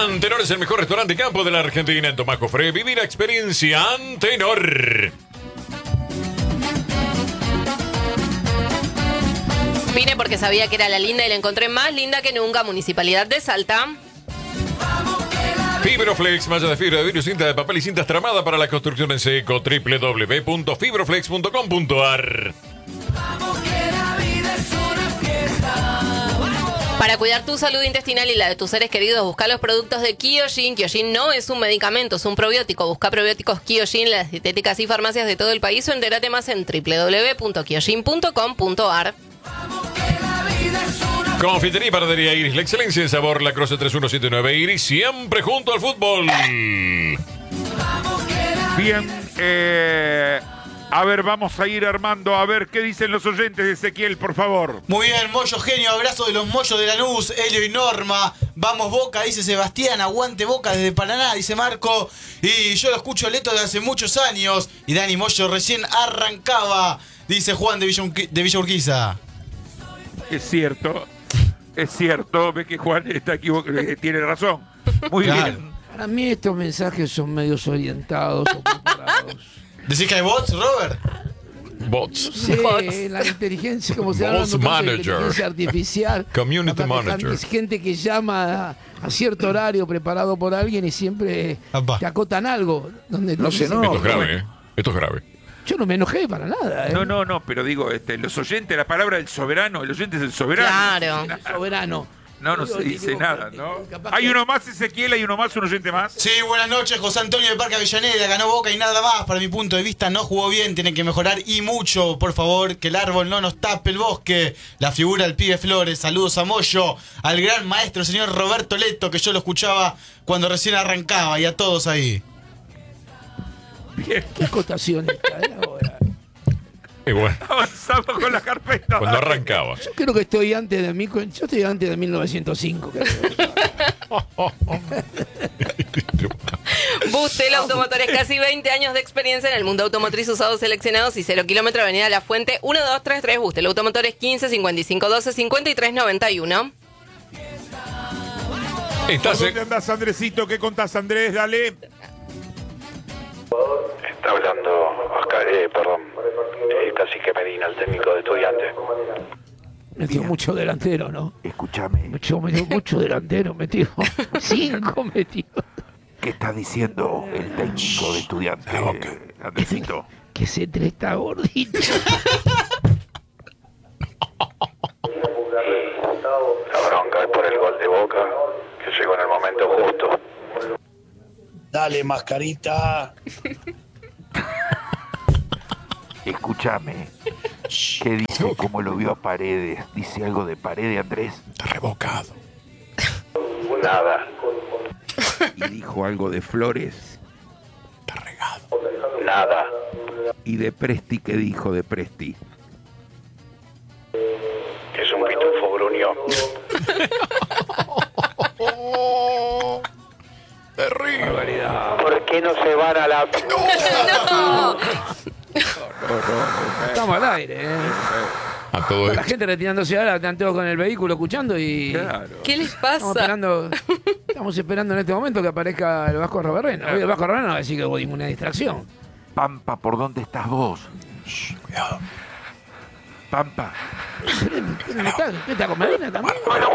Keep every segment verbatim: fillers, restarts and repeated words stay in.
Antenor es el mejor restaurante campo de la Argentina. En Tomás Jofré, vivir la experiencia Antenor. Vine porque sabía que era la linda y la encontré más linda que nunca. Municipalidad de Salta. Fibroflex, malla de fibra de vidrio, cinta de papel y cintas tramadas para la construcción en seco. doble u doble u doble u punto fibroflex punto com punto a r. Para cuidar tu salud intestinal y la de tus seres queridos, busca los productos de Kyojin. Kyojin no es un medicamento, es un probiótico. Busca probióticos Kyojin en las dietéticas y farmacias de todo el país o entérate más en doble u doble u doble u punto kyojin punto com punto a r. Confitería y panadería Iris, la excelencia en sabor, La Croce tres uno siete nueve Iris, siempre junto al fútbol. Bien, eh, a ver, vamos a ir armando, a ver qué dicen los oyentes de Ezequiel, por favor. Muy bien, Moyo genio, abrazo de los Mollos de Lanús, Helio y Norma. Vamos Boca, dice Sebastián, aguante Boca desde Paraná, dice Marco. Y yo lo escucho a Leto de hace muchos años. Y Dani Moyo recién arrancaba, dice Juan de Villa, de Villa Urquiza. Es cierto, es cierto, ve que Juan está equivocado, tiene razón. Muy claro. Bien. Para mí estos mensajes son medios orientados o preparados. ¿Decís que hay bots, Robert? Bots. Sí, Bots. La inteligencia, como se Bots llama, manager. inteligencia artificial. Community manager. Es gente que llama a, a cierto horario preparado por alguien y siempre Apá. te acotan algo. Donde No sé, no. Esto es grave, ¿eh? Esto es grave. Yo no me enojé para nada. ¿eh? No, no, no, pero digo, este, los oyentes, la palabra del soberano, el oyente es el soberano. Claro. El soberano. No, no Digo, se dice digo, nada, ¿no? capaz Hay que- uno más, Ezequiel, hay uno más, un oyente más. Sí, buenas noches, José Antonio de Parque Avellaneda, ganó Boca y nada más. Para mi punto de vista no jugó bien, tiene que mejorar y mucho, por favor, que el árbol no nos tape el bosque. La figura del pibe Flores, saludos a Moyo, al gran maestro señor Roberto Leto, que yo lo escuchaba cuando recién arrancaba, y a todos ahí. Bien, ¿Qué acotación esta, eh, ahora? Y bueno, avanzamos con la carpeta. cuando arrancaba. Yo creo que estoy antes de mí, yo estoy antes de mil novecientos cinco. Creo. Bustel Automotores, casi veinte años de experiencia en el mundo automotriz, usados seleccionados y cero kilómetro, Avenida La Fuente, uno dos tres tres. Bustel Automotores, quince cincuenta y cinco doce cincuenta y tres noventa y uno. Estás ¿Dónde en... andás, Andresito? ¿Qué contás, Andrés? Dale. Está hablando Oscar, eh, perdón, eh, Cacique Medina, el técnico de Estudiantes. Metió mucho delantero, ¿no? Escúchame, Metió, metió mucho delantero, metió cinco metió. ¿qué está diciendo el técnico de Estudiantes, eh, Andresito? Que se te está gordito. La bronca es por el gol de Boca, que llegó en el momento justo. Dale, mascarita. Escúchame, ¿qué dice? ¿Cómo lo vio a Paredes? ¿Dice algo de Paredes, Andrés? Está revocado. Nada, Y dijo algo de Flores. Está regado. nada. Y de Presti, ¿qué dijo de Presti? Es un pitufo gruño. Terrible. ¿Por qué no se van a la... ¡No! Estamos al aire, ¿eh? A todo La esto. gente retirándose ahora, están todos con el vehículo escuchando y. Claro. ¿Qué les Estamos pasa? esperando, estamos esperando en este momento que aparezca el Vasco Roberreno. Hoy el Vasco Roberreno va a decir que hubo ninguna distracción. Pampa, ¿por dónde estás vos? Cuidado. Pampa, ¿Qué está, ¿Qué está con Medina también?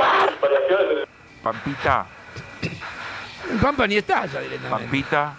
Pampita, El Pampa ni está ya directamente. Pampita.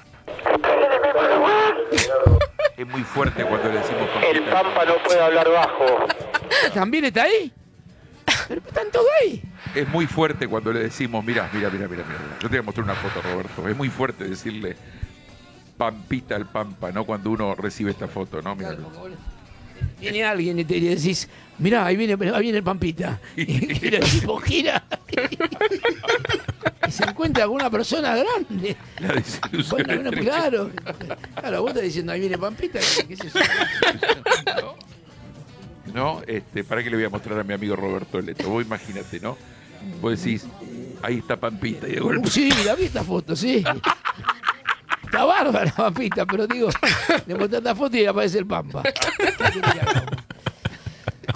Es muy fuerte cuando le decimos El Pampita. Pampa no puede hablar bajo. ¿También está ahí? Pero están todos ahí. Es muy fuerte cuando le decimos, mira, mira, mira, mira, mira. Yo te voy a mostrar una foto, Roberto. Es muy fuerte decirle Pampita al Pampa, ¿no? Cuando uno recibe esta foto, ¿no? Mira. Viene alguien y te decís, mirá, ahí viene, ahí viene el Pampita. Y el tipo gira. Y se encuentra con una persona grande. La desilusión Bueno, es bueno, tremenda. claro. Claro, vos estás diciendo, ahí viene Pampita. ¿Qué es eso? ¿No? ¿No? Este, ¿para qué le voy a mostrar a mi amigo Roberto Leto? Vos imagínate, ¿no? Vos decís, ahí está Pampita y de golpe. Uh, sí, la vi esta foto, sí. Está bárbara, Pampita, pero digo, le mostré esta foto y aparece el Pampa.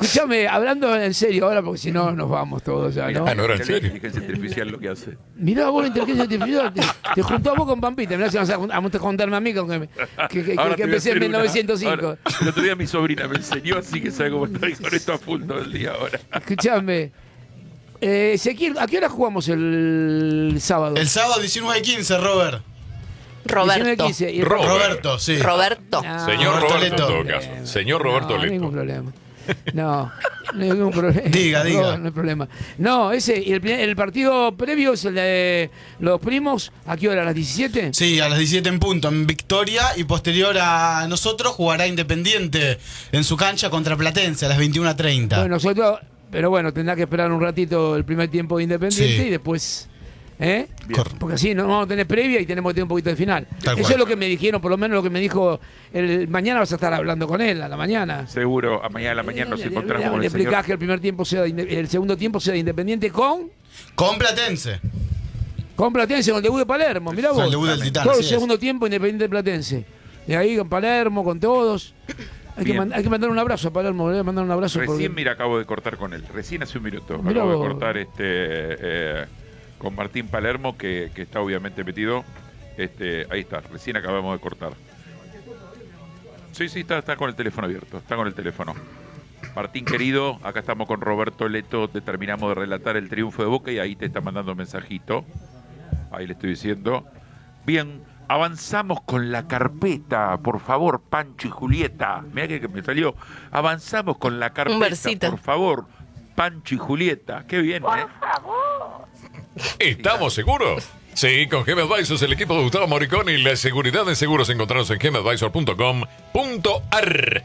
Escúchame, hablando en serio ahora, porque si no nos vamos todos ya, ¿no? Ah, no era en La serio. inteligencia artificial lo que hace. Mirá vos la inteligencia artificial, te, te juntó a vos con Pampita, mirá si vas a, jun- a contarme a mí con que, que, que- Ahora que te voy a empecé en hacer mil una. novecientos cinco. Ahora, el otro día mi sobrina me enseñó, así que sabe cómo estoy con esto a full todo el día ahora. Escuchame, eh, Ezequiel, ¿a qué hora jugamos el sábado? El sábado diecinueve quince, Robert. Roberto. diecinueve quince, y- Robert. Roberto, sí. Roberto. Ah, Señor Roberto Roberto, en Leto. todo caso. Señor Roberto no, Leto. ningún problema. No, no hay ningún problema. Diga, diga. No, no hay problema. No, ese, y el, primer- el partido previo es el de los primos. ¿A qué hora? ¿A las diecisiete? Sí, a las diecisiete en punto, en Victoria, y posterior a nosotros jugará Independiente en su cancha contra Platense a las veintiuna treinta. Bueno, nosotros, pero bueno, tendrá que esperar un ratito el primer tiempo de Independiente Sí. y después. ¿Eh? Cor- Porque así no vamos a tener previa y tenemos que tener un poquito de final. Tal Eso cual. es lo que me dijeron, por lo menos lo que me dijo. El, mañana vas a estar hablando con él, a la mañana. Seguro, a mañana a la mañana nos Le- le- encontramos le- con le el señor. explicás que el primer tiempo sea de Inde- el segundo tiempo sea de Independiente con Con Platense. con Platense, con el debut de Palermo, mirá Con vos. el debut del Titán, Todo el así es. segundo tiempo Independiente Platense. Y ahí con Palermo, con todos. Hay que, Bien. mand- hay que mandar un abrazo a Palermo, le voy a mandar un abrazo. porque- Recién, mira, acabo de cortar con él. Recién hace un minuto. Mirá acabo vos. de cortar este eh, con Martín Palermo, que, que está obviamente metido. Este, ahí está, recién acabamos de cortar. Sí, sí, está, está con el teléfono abierto. Está con el teléfono. Martín querido, acá estamos con Roberto Leto. Te terminamos de relatar el triunfo de Boca y ahí te está mandando un mensajito. Ahí le estoy diciendo. Bien, avanzamos con la carpeta, por favor, Pancho y Julieta. Mira que, que me salió. Avanzamos con la carpeta, versito. por favor, Pancho y Julieta. Qué bien, ¿eh? ¿Estamos seguros? Sí, con Gem Advisors, el equipo de Gustavo Moriconi y la seguridad en seguros encontrados en gem advisor punto com punto a r.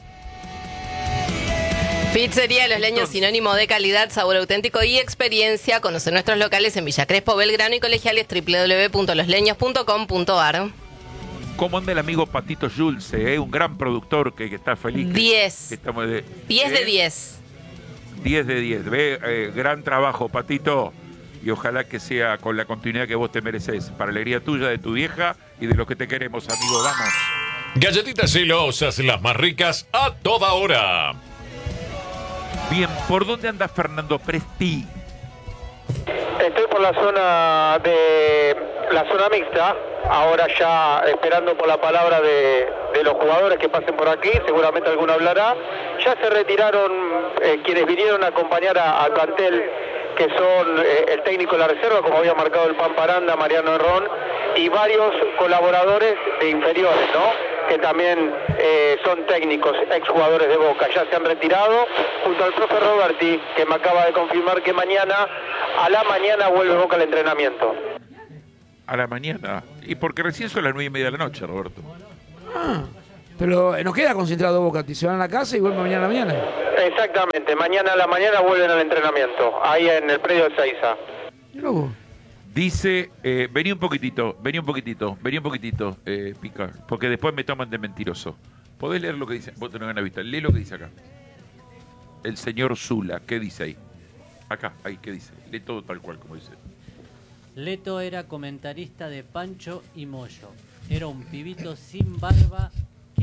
Pizzería Los Leños, sinónimo de calidad, sabor auténtico y experiencia. Conoce nuestros locales en Villa Crespo, Belgrano y Colegiales, doble u doble u doble u punto los leños punto com punto a r. ¿Cómo anda el amigo Patito Julce? Eh? Un gran productor que, que está feliz. que- diez. que estamos de, diez de ¿eh? diez. diez de diez. Ve, eh, gran trabajo, Patito. Y ojalá que sea con la continuidad que vos te mereces. Para alegría tuya, de tu vieja y de los que te queremos, amigo. Vamos. Galletitas celosas, las más ricas a toda hora. Bien, ¿por dónde anda Fernando Presti? Estoy por la zona de la zona mixta, ahora ya esperando por la palabra de, de los jugadores que pasen por aquí, seguramente alguno hablará. Ya se retiraron eh, quienes vinieron a acompañar a- al plantel, que son eh, el técnico de la reserva, como había marcado el Pamparanda, Mariano Herrón, y varios colaboradores de inferiores, ¿no? Que también eh, son técnicos, exjugadores de Boca. Ya se han retirado junto al profe Roberti, que me acaba de confirmar que mañana, a la mañana, vuelve Boca al entrenamiento. A la mañana. Y porque recién son las nueve y media de la noche, Roberto. Ah, pero eh, nos queda concentrado Boca. Se van a la casa y vuelven mañana a la mañana. Exactamente, mañana a la mañana vuelven al entrenamiento, ahí en el predio de Seiza. Mirá vos. Dice, eh, vení un poquitito, vení un poquitito, vení un poquitito, eh, Pica, porque después me toman de mentiroso. ¿Podés leer lo que dice? Vos tenés una vista. Lee lo que dice acá. El señor Zula, ¿qué dice ahí? Acá, ahí, ¿qué dice? Lee todo tal cual como dice. Leto era comentarista de Pancho y Moyo. Era un pibito sin barba